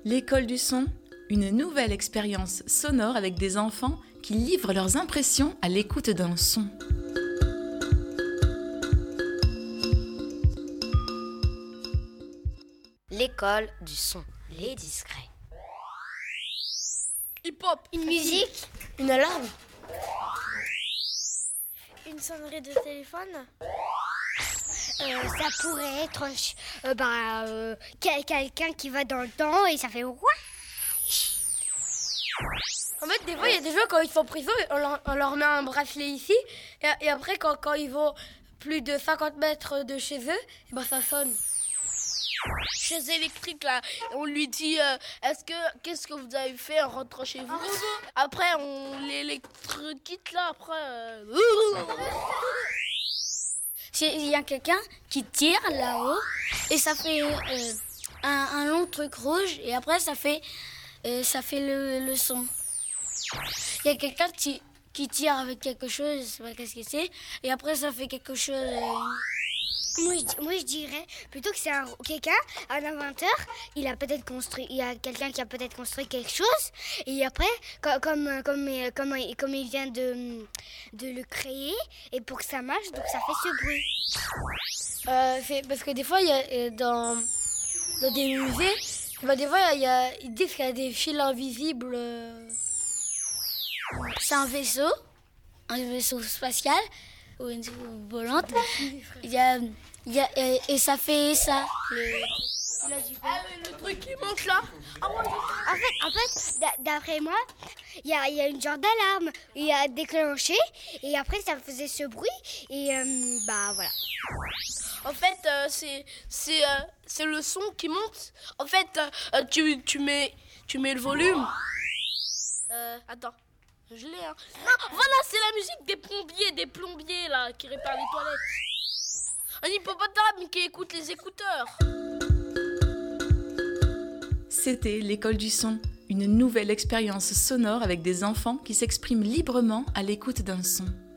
L'école du son, une nouvelle expérience sonore avec des enfants qui livrent leurs impressions à l'écoute d'un son. L'école du son, les discrets. Hip-hop. Une musique. Une alarme. Une sonnerie de téléphone. Ça pourrait être quelqu'un qui va dans le temps et ça fait ouah. En fait, des fois, il y a des gens, quand ils sont en prison, on leur met un bracelet ici. Et après, quand ils vont plus de 50 mètres de chez eux, et ben, ça sonne. Chaise électrique, là, on lui dit qu'est-ce que vous avez fait en rentrant chez vous? Après, on l'électrocute, là, après... Il y a quelqu'un qui tire là-haut et ça fait un long truc rouge et après ça fait le son. Il y a quelqu'un qui tire avec quelque chose, je sais pas qu'est-ce que c'est, et après ça fait quelque chose... Moi, je dirais plutôt que c'est quelqu'un, un inventeur. Il y a quelqu'un qui a peut-être construit quelque chose. Et après, comme il vient de le créer, et pour que ça marche, donc ça fait ce bruit. C'est parce que des fois, il y a dans des musées, des fois, ils disent qu'il y a des fils invisibles. C'est un vaisseau spatial ou une volante. Et ça fait ça. le truc qui monte là. En fait, d'après moi, il y a une genre d'alarme. Il a déclenché et après ça faisait ce bruit et voilà. En fait, c'est le son qui monte. En fait, tu mets le volume. Attends. Je l'ai, hein. Non, voilà, c'est la musique des plombiers là, qui réparent les toilettes. Un hippopotame qui écoute les écouteurs. C'était l'école du son, une nouvelle expérience sonore avec des enfants qui s'expriment librement à l'écoute d'un son.